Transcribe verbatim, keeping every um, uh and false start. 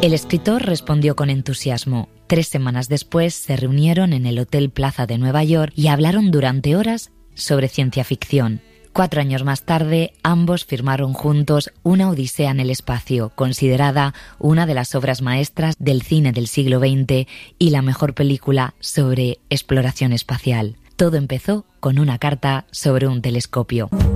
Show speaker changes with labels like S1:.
S1: El escritor respondió con entusiasmo. Tres semanas después se reunieron en el Hotel Plaza de Nueva York y hablaron durante horas sobre ciencia ficción. Cuatro años más tarde, ambos firmaron juntos Una odisea en el espacio, considerada una de las obras maestras del cine del siglo veinte y la mejor película sobre exploración espacial. Todo empezó con una carta sobre un telescopio.